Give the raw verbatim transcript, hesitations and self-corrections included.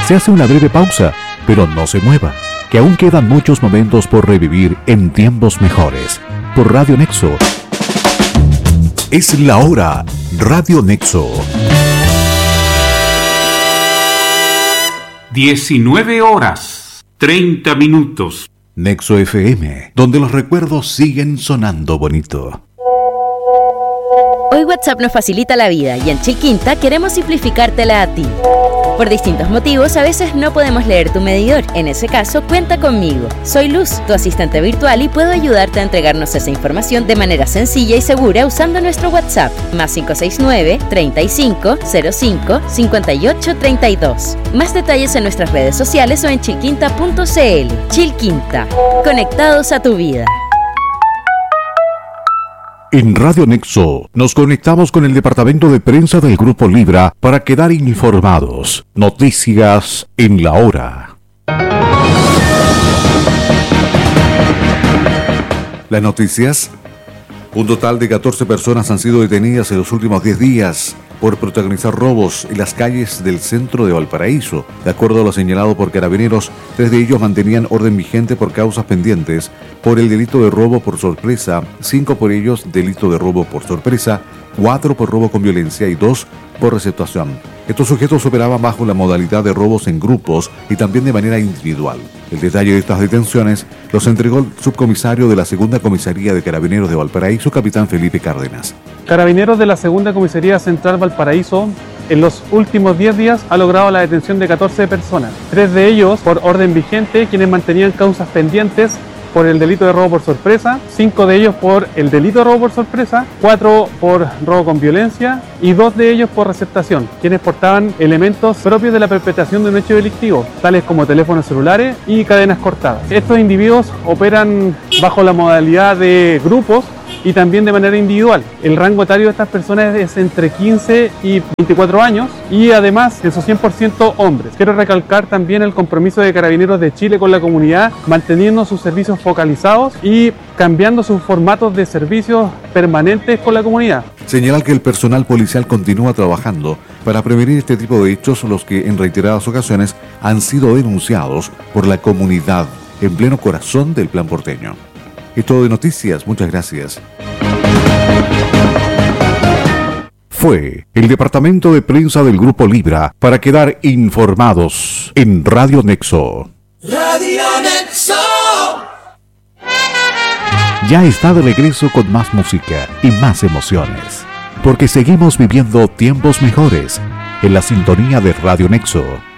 Se hace una breve pausa, pero no se mueva, que aún quedan muchos momentos por revivir en tiempos mejores. Por Radio Nexo. Es la hora. Radio Nexo. diecinueve horas, treinta minutos. Nexo F M, donde los recuerdos siguen sonando bonito. Hoy WhatsApp nos facilita la vida y en Chilquinta queremos simplificártela a ti. Por distintos motivos, a veces no podemos leer tu medidor. En ese caso, cuenta conmigo. Soy Luz, tu asistente virtual, y puedo ayudarte a entregarnos esa información de manera sencilla y segura usando nuestro WhatsApp, más cinco seis nueve, treinta y cinco, cero cinco, cincuenta y ocho, treinta y dos. Más detalles en nuestras redes sociales o en chilquinta punto c l. Chilquinta, conectados a tu vida. En Radio Nexo nos conectamos con el departamento de prensa del Grupo Libra para quedar informados. Noticias en la hora. Las noticias. Un total de catorce personas han sido detenidas en los últimos diez días por protagonizar robos en las calles del centro de Valparaíso. De acuerdo a lo señalado por Carabineros, tres de ellos mantenían orden vigente por causas pendientes por el delito de robo por sorpresa, cinco por ellos delito de robo por sorpresa, cuatro por robo con violencia y dos por receptación. Estos sujetos operaban bajo la modalidad de robos en grupos y también de manera individual. El detalle de estas detenciones los entregó el subcomisario de la Segunda Comisaría de Carabineros de Valparaíso, capitán Felipe Cárdenas. Carabineros de la Segunda Comisaría Central Valparaíso en los últimos diez días ha logrado la detención de catorce personas, tres de ellos por orden vigente, quienes mantenían causas pendientes por el delito de robo por sorpresa, cinco de ellos por el delito de robo por sorpresa, cuatro por robo con violencia y dos de ellos por receptación, quienes portaban elementos propios de la perpetración de un hecho delictivo, tales como teléfonos celulares y cadenas cortadas. Estos individuos operan bajo la modalidad de grupos y también de manera individual. El rango etario de estas personas es entre quince y veinticuatro años y además en su cien por ciento hombres. Quiero recalcar también el compromiso de Carabineros de Chile con la comunidad, manteniendo sus servicios focalizados y cambiando sus formatos de servicios permanentes con la comunidad. Señalar que el personal policial continúa trabajando para prevenir este tipo de hechos, los que en reiteradas ocasiones han sido denunciados por la comunidad en pleno corazón del Plan Porteño. Es todo de noticias, muchas gracias. Fue el departamento de prensa del Grupo Libra para quedar informados en Radio Nexo. Radio Nexo. Ya está de regreso con más música y más emociones, porque seguimos viviendo tiempos mejores en la sintonía de Radio Nexo.